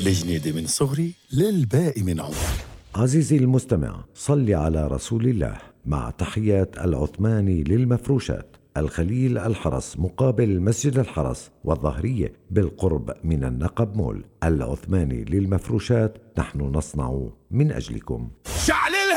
الجنيدة من صغري للباقي من عمري. عزيزي المستمع، صل على رسول الله. مع تحيات العثماني للمفروشات، الخليل الحرس مقابل مسجد الحرس والظهرية بالقرب من النقب مول. العثماني للمفروشات، نحن نصنع من أجلكم. شعل